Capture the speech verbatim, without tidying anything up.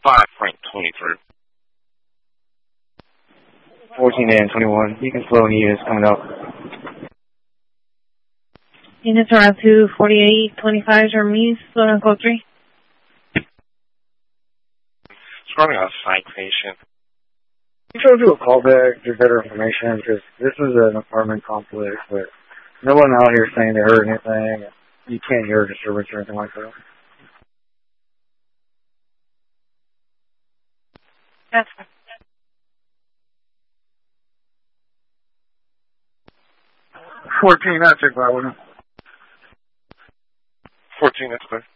five, Frank twenty-three. fourteen and twenty-one. You can slow any units coming up. Units around two forty-eight twenty-five, Jeremy, slow down code three. Scrolling on citation. You should do a callback, get better information, because this is an apartment complex, but no one out here saying they heard anything. You can't hear a disturbance or anything like that. That's fine. fourteen, that's it, Barbara. fourteen, that's clear.